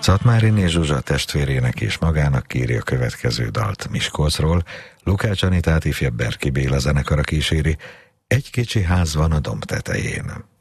Szatmáriné Zsuzsa testvérének és magának kéri a következő dalt Miskolcról, Lukács Anitát ifjabb Berki Béla zenekara kíséri, Egy kicsi ház van a domb tetején.